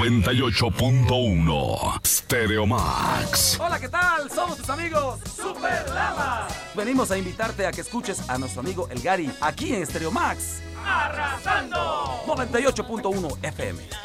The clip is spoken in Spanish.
98.1 Stereo Max. Hola, ¿qué tal? Somos tus amigos Super Lama. Venimos a invitarte a que escuches a nuestro amigo El Gary aquí en Stereo Max. ¡Arrasando! 98.1 FM.